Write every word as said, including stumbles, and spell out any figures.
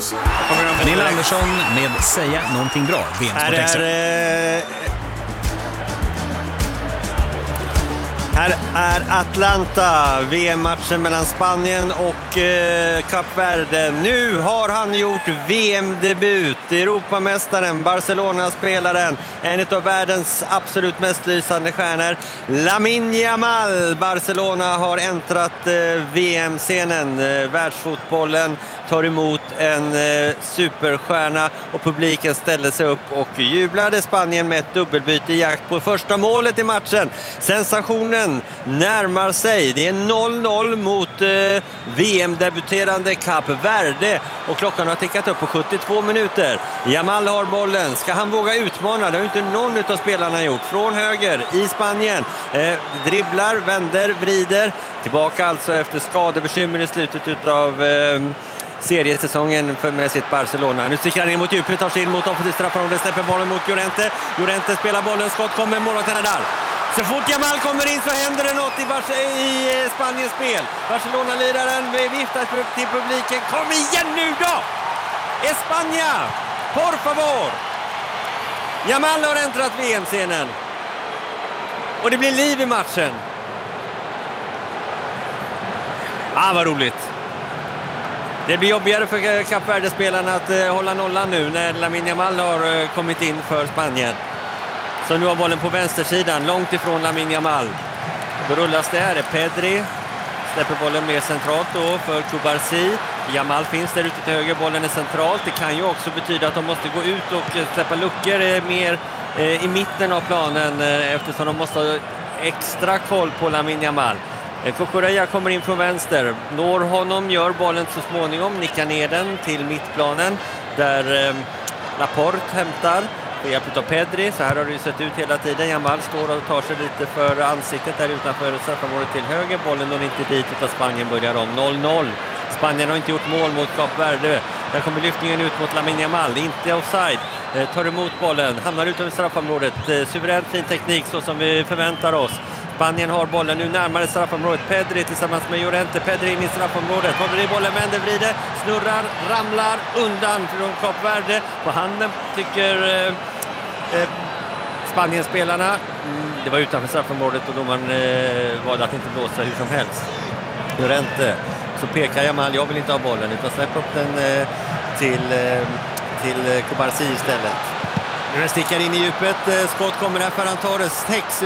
Pernilla Andersson med Säga någonting bra. V M-sport extra. Här är, eh, här är Atlanta, V M-matchen mellan Spanien och eh, Kap Verde. Nu har han gjort V M-debut. Europamästaren, Barcelona-spelaren, en av världens absolut mest lysande stjärnor, Lamine Yamal. Barcelona har äntrat eh, V M-scenen. Eh, världsfotbollen tar emot en eh, superstjärna och publiken ställer sig upp och jublade. Spanien med ett dubbelbyte i jakt på första målet i matchen. Sensationen närmar sig. Det är noll noll mot eh, V M-debuterande Kap Verde och klockan har tickat upp på sjuttiotvå minuter. Yamal har bollen. Ska han våga utmana? Det har inte någon av spelarna gjort. Från höger i Spanien. Eh, dribblar, vänder, vrider. Tillbaka alltså efter skadebekymmer i slutet av eh, seriesäsongen för med sitt Barcelona. Nu sticker han in mot djupet, tar sig in mot offensivt straffområde, släpper bollen mot Llorente. Llorente spelar bollen, skott kommer, målvakten är där. Så fort Yamal kommer in så händer det något i, Bar- i Spaniens spel. Barcelona-liraren viftar till publiken. Kom igen nu då! España! Por favor! Yamal har äntrat V M-scenen. Och det blir liv i matchen. Ah, vad roligt. Det blir jobbigare för Kap Verde-spelarna att eh, hålla nollan nu när Lamine Yamal har eh, kommit in för Spanien. Så nu har bollen på vänstersidan, långt ifrån Lamine Yamal. Då rullas det här, är Pedri. Släpper bollen mer centralt då för Cubarsí. Yamal finns där ute till höger, bollen är centralt. Det kan ju också betyda att de måste gå ut och eh, släppa luckor eh, mer eh, i mitten av planen eh, eftersom de måste ha extra koll på Lamine Yamal. Cucurella kommer in från vänster, når honom, gör bollen så småningom, nickar ner den till mittplanen där eh, Laporte hämtar på hjälp av Pedri. Så här har det ju sett ut hela tiden. Yamal står och tar sig lite för ansiktet där utanför straffområdet till höger. Bollen når inte dit utan Spanien börjar om. noll noll. Spanien har inte gjort mål mot Kap Verde. Där kommer lyftningen ut mot Lamine Yamal, inte offside. Eh, tar emot bollen, hamnar utanför straffområdet. Eh, suveränt fin teknik så som vi förväntar oss. Spanien har bollen nu närmare straffområdet. Pedri tillsammans med Llorente. Pedri in i straffområdet. Håller i bollen, vänder, vrider, snurrar, ramlar undan från Kap Verde. På handen tycker eh, eh, Spanien-spelarna. Mm, det var utanför straffområdet och då man eh, valde att inte blåsa hur som helst. Llorente. Så pekar Yamal, jag vill inte ha bollen utan släpper upp den eh, till, eh, till Cubarsí istället. Nu stickar in i djupet. Skott kommer här för Antares. Tex